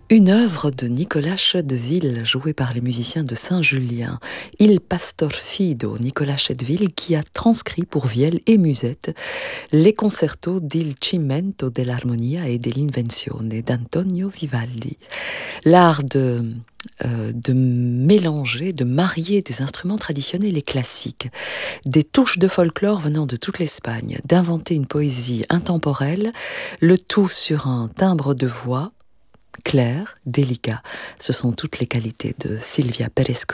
Une œuvre de Nicolas Chedeville, jouée par les musiciens de Saint-Julien. Il Pastor Fido, Nicolas Chedeville, qui a transcrit pour vielle et musette les concertos d'Il Cimento dell'Armonia e dell'Invenzione d'Antonio Vivaldi. L'art de mélanger, de marier des instruments traditionnels et classiques, des touches de folklore venant de toute l'Espagne, d'inventer une poésie intemporelle, le tout sur un timbre de voix clair, délicat. Ce sont toutes les qualités de Silvia Pérez